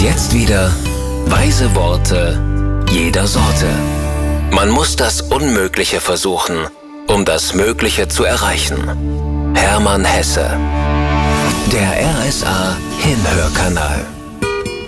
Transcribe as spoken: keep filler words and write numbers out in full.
jetzt wieder weise Worte jeder Sorte. Man muss das Unmögliche versuchen, um das Mögliche zu erreichen. Hermann Hesse. Der R S A Hinhörkanal.